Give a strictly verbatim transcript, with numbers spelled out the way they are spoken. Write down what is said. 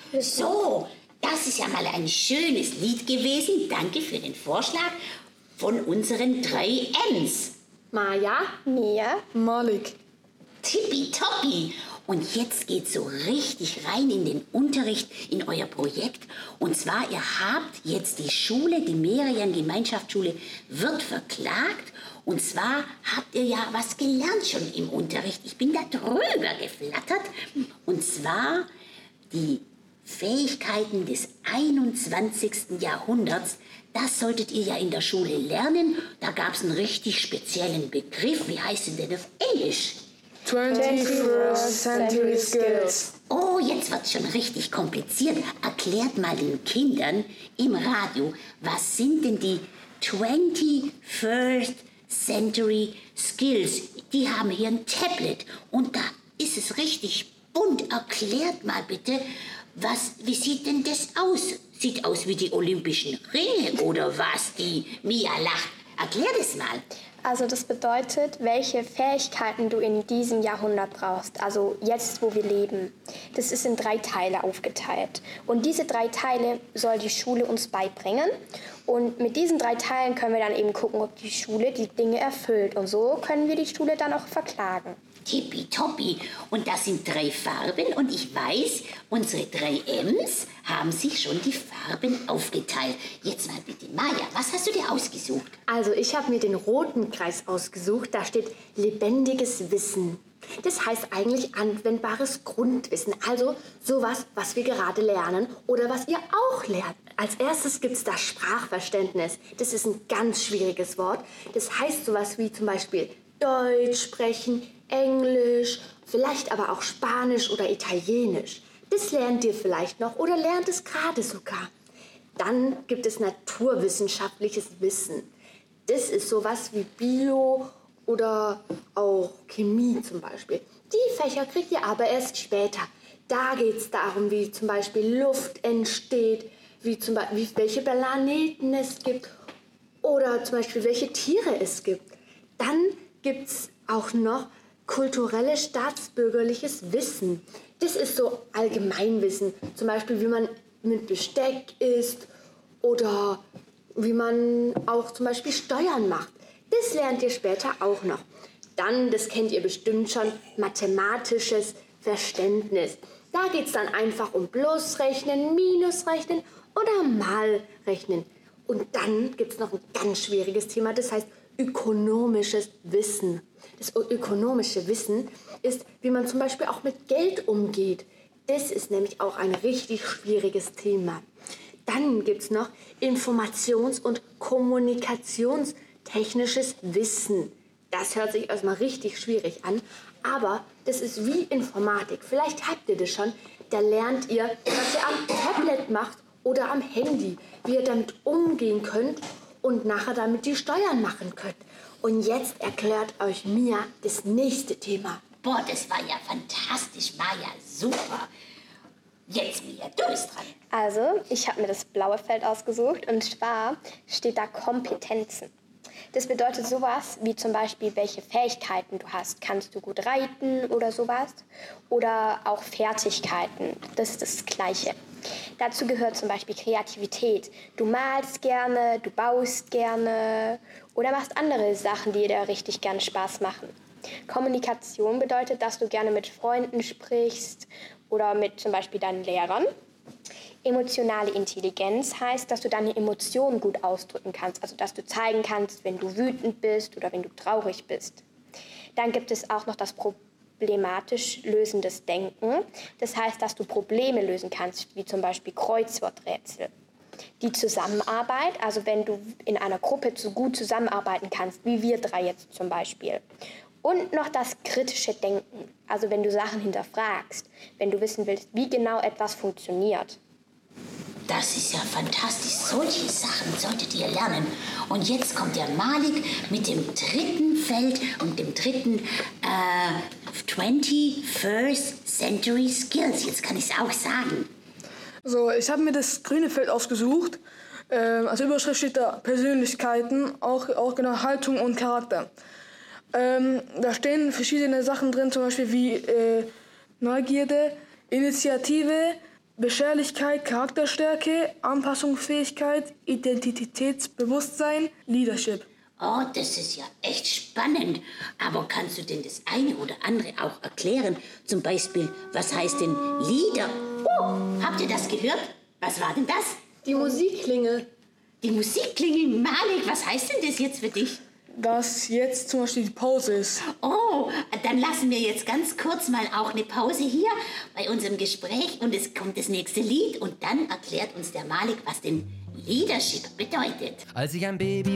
So, das ist ja mal ein schönes Lied gewesen. Danke für den Vorschlag von unseren drei M's. Maja, Mia, Malik. Tippitoppi. Und jetzt geht's so richtig rein in den Unterricht, in euer Projekt. Und zwar, ihr habt jetzt die Schule, die Merian-Gemeinschaftsschule wird verklagt. Und zwar habt ihr ja was gelernt schon im Unterricht. Ich bin da drüber geflattert. Und zwar die Fähigkeiten des einundzwanzigsten Jahrhunderts. Das solltet ihr ja in der Schule lernen. Da gab es einen richtig speziellen Begriff. Wie heißt denn der auf Englisch? twenty-first Century Skills. Oh, jetzt wird's schon richtig kompliziert. Erklärt mal den Kindern im Radio, was sind denn die twenty-first Century Skills? Die haben hier ein Tablet und da ist es richtig bunt. Erklärt mal bitte, was, wie sieht denn das aus? Sieht aus wie die Olympischen Ringe oder was? Die Mia lacht. Erklär das mal. also das bedeutet, welche Fähigkeiten du in diesem Jahrhundert brauchst, also jetzt, wo wir leben. Das ist in drei Teile aufgeteilt. Und diese drei Teile soll die Schule uns beibringen. Und mit diesen drei Teilen können wir dann eben gucken, ob die Schule die Dinge erfüllt. Und so können wir die Schule dann auch verklagen. Tippitoppi. Und das sind drei Farben und ich weiß, unsere drei M's haben sich schon die Farben aufgeteilt. Jetzt mal bitte, Maja, was hast du dir ausgesucht? also ich habe mir den roten Kreis ausgesucht. Da steht lebendiges Wissen. Das heißt eigentlich anwendbares Grundwissen. Also sowas, was wir gerade lernen oder was ihr auch lernt. Als erstes gibt es das Sprachverständnis. Das ist ein ganz schwieriges Wort. Das heißt sowas wie zum Beispiel Deutsch sprechen, Englisch, vielleicht aber auch Spanisch oder Italienisch. Das lernt ihr vielleicht noch oder lernt es gerade sogar. Dann gibt es naturwissenschaftliches Wissen. Das ist sowas wie Bio oder auch Chemie zum Beispiel. Die Fächer kriegt ihr aber erst später. Da geht es darum, wie zum Beispiel Luft entsteht, wie zum Beispiel welche Planeten es gibt oder zum Beispiel welche Tiere es gibt. Dann gibt es auch noch kulturelles, staatsbürgerliches Wissen. Das ist so Allgemeinwissen, zum Beispiel wie man mit Besteck isst oder wie man auch zum Beispiel Steuern macht. Das lernt ihr später auch noch. Dann, das kennt ihr bestimmt schon, mathematisches Verständnis. Da geht es dann einfach um Plusrechnen, Minusrechnen oder Malrechnen. Und dann gibt es noch ein ganz schwieriges Thema, das heißt ökonomisches Wissen. Das ökonomische Wissen ist, wie man zum Beispiel auch mit Geld umgeht. Das ist nämlich auch ein richtig schwieriges Thema. Dann gibt es noch Informations- und Kommunikationstechnisches Wissen. Das hört sich erstmal richtig schwierig an, aber das ist wie Informatik. Vielleicht habt ihr das schon. Da lernt ihr, was ihr am Tablet macht oder am Handy, wie ihr damit umgehen könnt und nachher damit die Steuern machen könnt. Und jetzt erklärt euch Mia das nächste Thema. Boah, das war ja fantastisch, Maja, super. Jetzt, Mia, du bist dran. Also, ich habe mir das blaue Feld ausgesucht und zwar steht da Kompetenzen. Das bedeutet sowas wie zum Beispiel, welche Fähigkeiten du hast. Kannst du gut reiten oder sowas? Oder auch Fertigkeiten, das ist das Gleiche. Dazu gehört zum Beispiel Kreativität. Du malst gerne, du baust gerne oder machst andere Sachen, die dir richtig gerne Spaß machen. Kommunikation bedeutet, dass du gerne mit Freunden sprichst oder mit zum Beispiel deinen Lehrern. Emotionale Intelligenz heißt, dass du deine Emotionen gut ausdrücken kannst, also dass du zeigen kannst, wenn du wütend bist oder wenn du traurig bist. Dann gibt es auch noch das problematisch lösendes Denken. Das heißt, dass du Probleme lösen kannst, wie zum Beispiel Kreuzworträtsel. Die Zusammenarbeit, also wenn du in einer Gruppe so gut zusammenarbeiten kannst, wie wir drei jetzt zum Beispiel. Und noch das kritische Denken, also wenn du Sachen hinterfragst, wenn du wissen willst, wie genau etwas funktioniert. Das ist ja fantastisch. Solche Sachen solltet ihr lernen. Und jetzt kommt der Malik mit dem dritten Feld und dem dritten äh, twenty-first Century Skills. Jetzt kann ich es auch sagen. So, ich habe mir das grüne Feld ausgesucht. Ähm, als Überschrift steht da Persönlichkeiten, auch, auch genau Haltung und Charakter. Ähm, da stehen verschiedene Sachen drin, zum Beispiel wie äh, Neugierde, Initiative, Beschwerlichkeit, Charakterstärke, Anpassungsfähigkeit, Identitätsbewusstsein, Leadership. Oh, das ist ja echt spannend. Aber kannst du denn das eine oder andere auch erklären? Zum Beispiel, was heißt denn Lieder? Oh, habt ihr das gehört? Was war denn das? Die Musikklingel. Die Musikklingel, Malik, was heißt denn das jetzt für dich? Dass jetzt zum Beispiel die Pause ist. Oh, dann lassen wir jetzt ganz kurz mal auch eine Pause hier bei unserem Gespräch und es kommt das nächste Lied und dann erklärt uns der Malik, was denn Leadership bedeutet. Als ich ein Baby